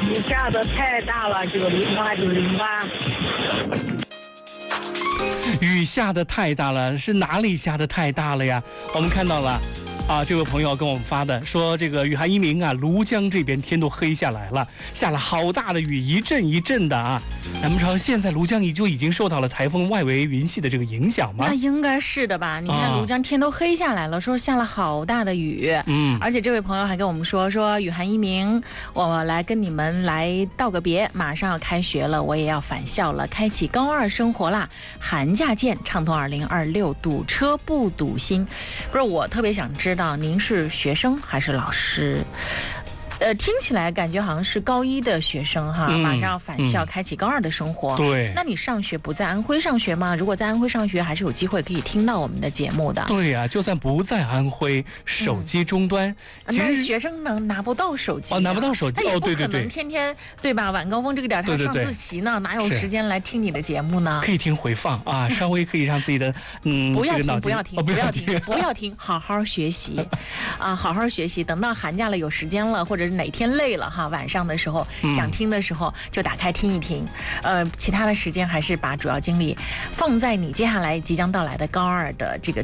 雨下的太大了，就淋巴。 雨下的太大了，是哪里下的太大了呀？我们看到了。这位朋友跟我们发的说，这个雨涵一鸣啊，庐江这边天都黑下来了，下了好大的雨，一阵一阵的啊。难不成现在庐江就已经受到了台风外围云系的这个影响吗？ 那应该是的吧？你看庐江天都黑下来了，说下了好大的雨。而且这位朋友还跟我们说雨涵一鸣，我来跟你们来道个别，马上要开学了，我也要返校了，开启高二生活啦，寒假见，畅通2026，堵车不堵心。不是，我特别想知道您是学生还是老师？听起来感觉好像是高一的学生哈，马上要返校，开启高二的生活。 对， 那你上学不在安徽上学吗？如果在安徽上学，还是有机会可以听到我们的节目的。 对呀，就算不在安徽，手机终端， 那学生拿不到手机， 拿不到手机， 对对对，天天对吧？晚高峰这个点他上自习呢，哪有时间来听你的节目呢？ 可以听回放啊，稍微可以让自己的不要听，好好学习啊，好好学习。等到寒假了有时间了，或者是哪天累了哈，晚上的时候想听的时候就打开听一听。其他的时间还是把主要精力放在你接下来即将到来的高二的这个